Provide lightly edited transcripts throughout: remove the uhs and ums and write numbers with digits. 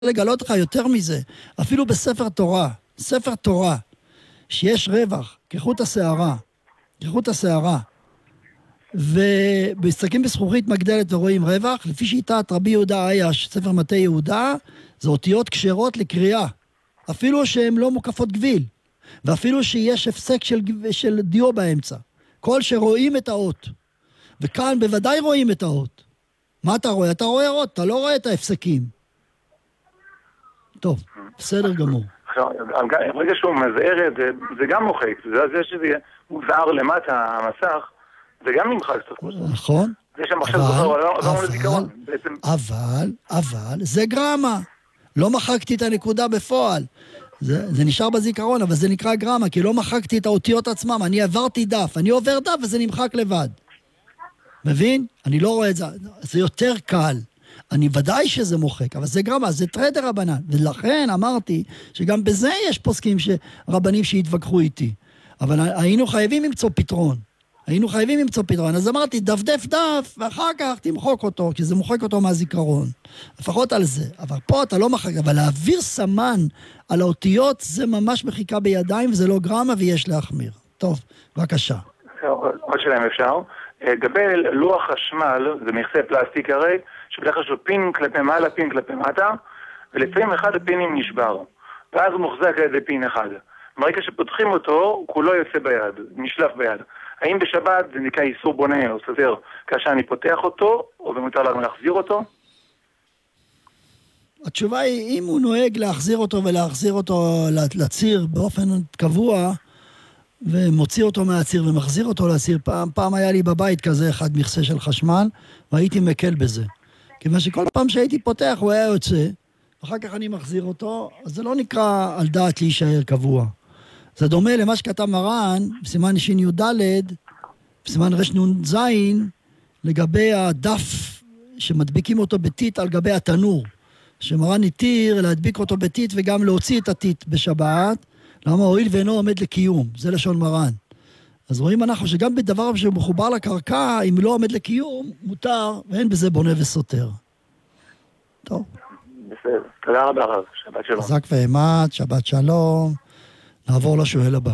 לגלות לך יותר מזה, אפילו בספר תורה, ספר תורה, שיש רווח, כחוט השערה, ובסתכלים בזכוכית מגדלת ורואים רווח, לפי שיטת רבי יהודה אייש, ספר מטה יהודה, זה אותיות כשרות לקריאה, אפילו שהן לא מוקפות גביל, ואפילו שיש הפסק של דיו באמצע, כל שרואים את האות, וכאן בוודאי רואים את האות. מה אתה רואה? אתה רואה אות, אתה לא רואה את ההפסקים. טוב, בסדר גמור. ברגע שהוא מזהר את זה, זה גם מוחק. זה שזה מוזהר למטה המסך, זה גם נמחק. נכון. זה שהמחשב זוכר, לא לזיכרון. אבל, זה גרמה. לא מחקתי את הנקודה בפועל. זה נשאר בזיכרון, אבל זה נקרא גרמה, כי לא מחקתי את האותיות עצמם. אני עברתי דף, אני עובר דף וזה נמחק לבד. מבין? אני לא רואה את זה. זה יותר קל. אני ודאי שזה מוחק, אבל זה גרמה, זה טרדר רבנן. ולכן אמרתי שגם בזה יש פוסקים רבנים שהתווכחו איתי. אבל היינו חייבים למצוא פתרון. אז אמרתי, דף, ואחר כך תמחוק אותו, כי זה מוחק אותו מהזיכרון. לפחות על זה. אבל פה אתה לא מחק, אבל להעביר סמן על האותיות, זה ממש מחיקה בידיים, וזה לא גרמה, ויש להחמיר. טוב, בבקשה. עוד שאלה אם אפשר. גבי לוח חשמל, זה מכסה פלסטיק הרי, שבדרך כלל פין כלפי מעלה, פין כלפי מטה, ולפעמים אחד הפינים נשבר, ואז הוא מוחזק על ידי פין אחד. ברגע שפותחים אותו, הוא כולו יוצא ביד, נשלף ביד. האם בשבת זה נקרא איסור בונה או סזר, כאשר אני פותח אותו, או במותר לנו להחזיר אותו? התשובה היא, אם הוא נוהג להחזיר אותו ולהחזיר אותו לציר באופן קבוע, ומוציא אותו מהציר ומחזיר אותו לציר, פעם היה לי בבית כזה אחד מכסה של חשמל, והייתי מקל בזה. כיוון שכל פעם שהייתי פותח הוא היה יוצא, אחר כך אני מחזיר אותו, אז זה לא נקרא על דעת להישאר קבוע. זה דומה למה שכתב מרן, בסימן שין י"ד, בסימן רנ"ז, לגבי הדף שמדביקים אותו בטיט על גבי התנור, שמרן התיר להדביק אותו בטיט וגם להוציא את הטיט בשבת, למה הועיל ואינו עומד לקיום, זה לשון מרן. אז רואים אנחנו שגם בדבר שמחובר לקרקע, אם לא עומד לקיום, מותר, ואין בזה בונה וסותר. טוב. בסדר, תודה רבה רב, שבת שלום. חזק ואמת, שבת שלום. נעבור לשואל הבא.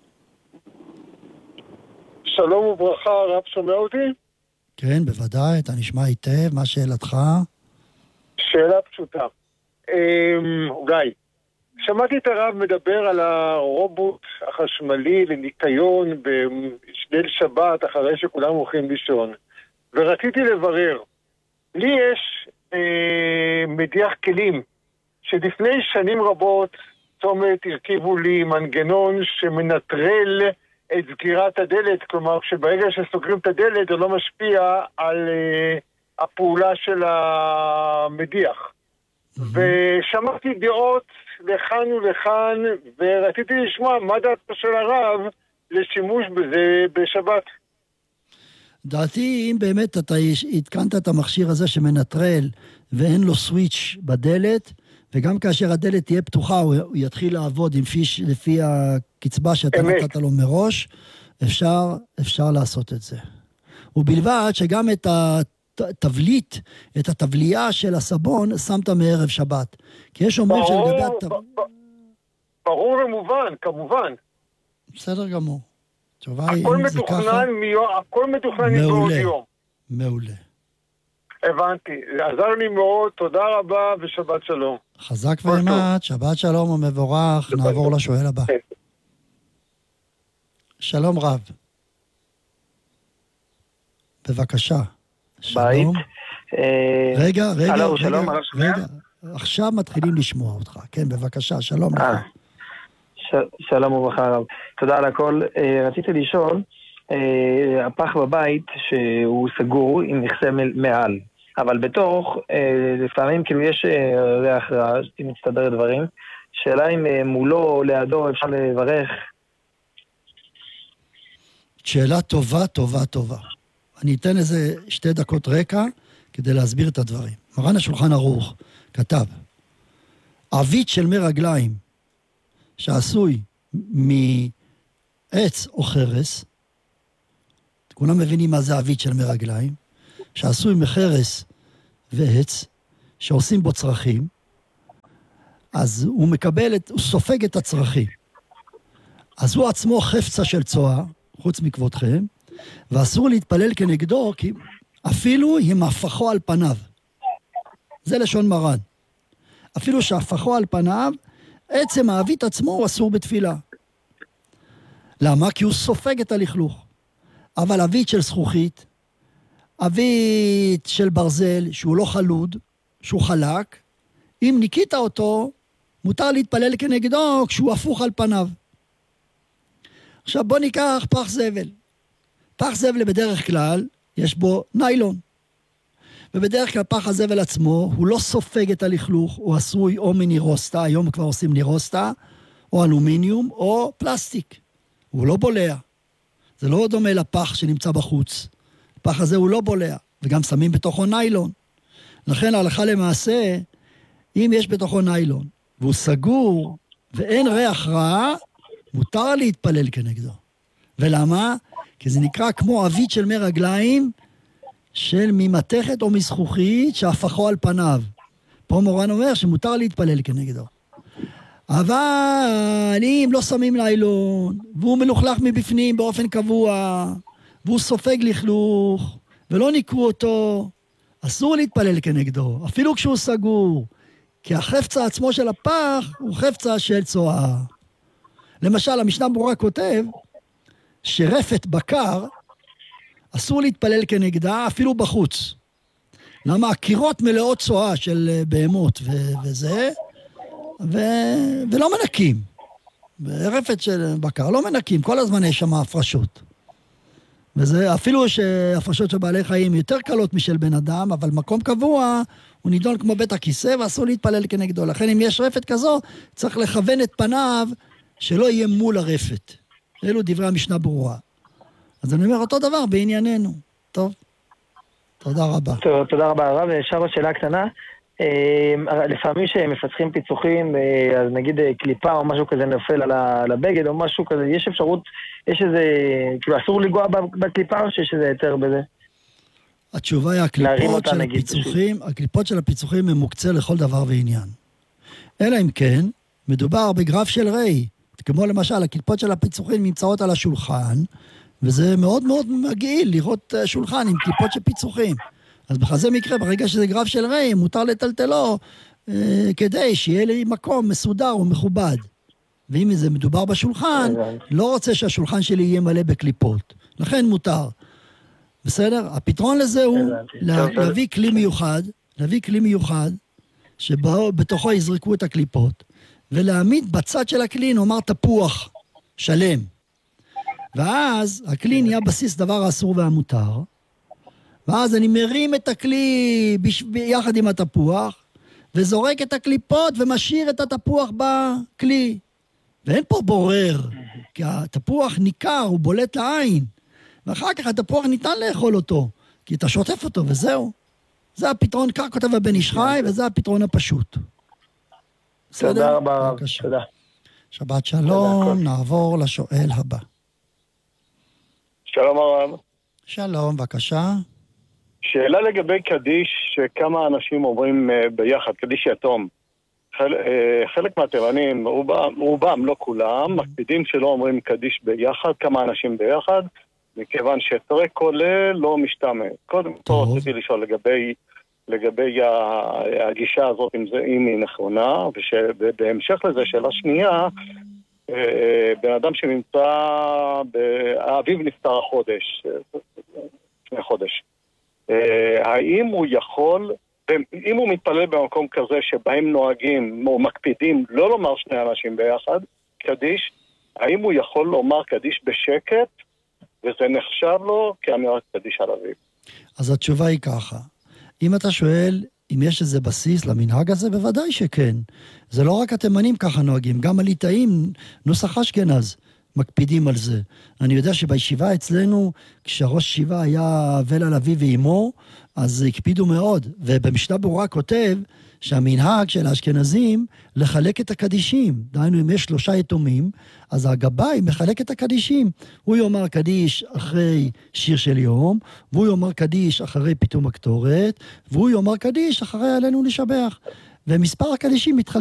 שלום וברכה, רב שומע אותי? כן, בוודאי, אתה נשמע היטב, מה שאלתך? שאלה פשוטה. גיא, שמעתי את הרב מדבר על הרובוט החשמלי לניקיון בשליל שבת אחרי שכולם הולכים לישון, ורציתי לברר. לי יש מדיח כלים שלפני שנים רבות צומת הרכיבו לי מנגנון שמנטרל את סגירת הדלת, כלומר שברגע שסוגרים את הדלת זה לא משפיע על הפעולה של המדיח. ושמעתי דעות לכאן ולכאן, ורציתי לשמוע מה דעתו של הרב לשימוש בזה בשבת. דעתי, אם באמת אתה התקנת את המכשיר הזה שמנטרל ואין לו סוויץ' בדלת, וגם כאשר הדלת תהיה פתוחה הוא יתחיל לעבוד לפי הקצבה שאתה נתת לו מראש, אפשר לעשות את זה. ובלבד שגם את התבלית, את התבלייה של הסבון, שמת מערב שבת. כי יש אומרים שלגבי ברור ומובן, כמובן. בסדר גמור. הכל מתוכנן מבעוד יום. מעולה. הבנתי. עזר לי מאוד, תודה רבה ושבת שלום. חזק ואמת, שבת שלום ומבורך. נעבור לשואל הבא. שלום רב. בבקשה. בית. רגע. עכשיו מתחילים לשמוע אותך. כן, בבקשה, שלום לך. שלום וברכה רב. תודה על הכל. רציתי לשאול, הפח בבית שהוא סגור עם מכסה מעל, אבל בתוך, לפעמים כאילו יש ריח רע, אם מצטדר דברים. שאלה אם מולו או לידו אפשר לברך. שאלה טובה. אני אתן איזה 2 דקות רקע כדי להסביר את הדברים. מרן השולחן ערוך כתב, עבית של מרגליים שעשוי מעץ או חרס, כולם מבינים מה זה עבית של מרגליים, שעשוי מחרס ועץ, שעושים בו צרכים, אז הוא מקבל, הוא סופג את הצרכים. אז הוא עצמו חפצה של צועה, חוץ מכבודכם, ואסור להתפלל כנגדו, כי אפילו עם הפכו על פניו. זה לשון מרן. אפילו שהפכו על פניו, עצם האבית עצמו הוא אסור בתפילה. למה? כי הוא סופג את הלכלוך. אבל אבית של זכוכית, אבית של ברזל, שהוא לא חלוד, שהוא חלק, אם ניקית אותו, מותר להתפלל כנגדו כשהוא הפוך על פניו. עכשיו בוא ניקח פח זבל. פח זבל בדרך כלל יש בו ניילון. ובדרך כלל פח הזבל עצמו הוא לא סופג את הלכלוך, הוא עשוי או מנירוסטה, היום כבר עושים נירוסטה, או אלומיניום, או פלסטיק. הוא לא בולע. זה לא דומה לפח שנמצא בחוץ. הפח הזה הוא לא בולע, וגם שמים בתוכו ניילון. לכן ההלכה למעשה, אם יש בתוכו ניילון, והוא סגור, ואין ריח רע, מותר להתפלל כנגדו. ולמה? כי זה נקרא כמו אבית של מי רגליים, של ממתכת או מזכוכית, שהפכו על פניו. פה מורן אומר שמותר להתפלל כנגדו. אבל אם לא שמים ניילון, והוא מלוכלך מבפנים באופן קבוע, והוא סופג לכלוך, ולא ניקו אותו, אסור להתפלל כנגדו, אפילו כשהוא סגור, כי החפצה עצמו של הפח הוא חפצה של צועה. למשל, המשנה ברורה כותב שרפת בקר אסור להתפלל כנגדה אפילו בחוץ. למה? הקירות מלאות צועה של בהמות וזה, ולא מנקים. רפת של בקר לא מנקים, כל הזמן יש שם הפרשות. וזה אפילו שהפרשות של בעלי חיים יותר קלות משל בן אדם, אבל מקום קבוע הוא נידון כמו בית הכיסא ואסור להתפלל כנגדו. לכן אם יש רפת כזו, צריך לכוון את פניו שלא יהיה מול הרפת. אלו דברי המשנה ברורה. אז אני אומר אותו דבר בענייננו. טוב? תודה רבה. טוב, תודה רבה הרב. עכשיו השאלה קטנה. לפעמים שמפצחים פיצוחים, אז נגיד קליפה או משהו כזה נופל על הבגד או משהו כזה, יש אפשרות, יש איזה, כאילו אסור לגוע בקליפה או שיש איזה היתר בזה? התשובה היא, הקליפות של הפיצוחים הם מוקצה לכל דבר ועניין. אלא אם כן, מדובר בגרף של רי, כמו למשל, הקליפות של הפיצוחים נמצאות על השולחן, וזה מאוד מאוד מגעיל לראות שולחן עם קליפות של פיצוחים. אז בכזה מקרה, ברגע שזה גרף של רי, מותר לטלטלו כדי שיהיה לי מקום מסודר ומכובד. ואם זה מדובר בשולחן, לא רוצה שהשולחן שלי יהיה מלא בקליפות. לכן מותר. בסדר? הפתרון לזה הוא להביא כלי מיוחד, שבתוכו יזרקו את הקליפות, ולהעמיד בצד של הכלי, נאמר תפוח שלם. ואז הכלי נהיה בסיס דבר האסור והמותר, ואז אני מרים את הכלי יחד עם התפוח, וזורק את הקליפות ומשאיר את התפוח בכלי. ואין פה בורר, כי התפוח ניכר, הוא בולט לעין. ואחר כך התפוח ניתן לאכול אותו, כי אתה שוטף אותו וזהו. זה הפתרון, כך כותב הבן איש חי, וזה הפתרון הפשוט. תודה רבה רב, תודה. שבת שלום, נעבור לשואל הבא. שלום הרב. שלום, בבקשה. שאלה לגבי קדיש, שכמה אנשים אומרים ביחד, קדיש יתום. חלק מהתימנים, רובם, לא כולם, מקפידים שלא אומרים קדיש ביחד, כמה אנשים ביחד, מכיוון שתרי כולל לא משתמע. קודם כל רציתי לשאול לגבי הגישה הזאת, אם היא נכונה, ובהמשך לזה, שאלה שנייה, בן אדם שנמצא, האביב נפטר לפני חודש. האם הוא יכול, אם הוא מתפלל במקום כזה שבהם נוהגים או מקפידים לא לומר שני אנשים ביחד, קדיש, האם הוא יכול לומר קדיש בשקט, וזה נחשב לו כאמירת קדיש על אביב? אז התשובה היא ככה, אם אתה שואל אם יש איזה בסיס למנהג הזה, בוודאי שכן. זה לא רק התימנים ככה נוהגים, גם הליטאים, נוסח אשכנז, מקפידים על זה. אני יודע שבישיבה אצלנו, כשהראש ישיבה היה אבל על אביו ואימו, אז הקפידו מאוד. ובמשנה ברורה כותב שהמנהג של האשכנזים לחלק את הקדישים. דהיינו, אם יש 3 יתומים, אז הגבאי מחלק את הקדישים. הוא יאמר קדיש אחרי שיר של יום, והוא יאמר קדיש אחרי פתאום הקטורת, והוא יאמר קדיש אחרי עלינו לשבח. ומספר הקדישים מתחלק.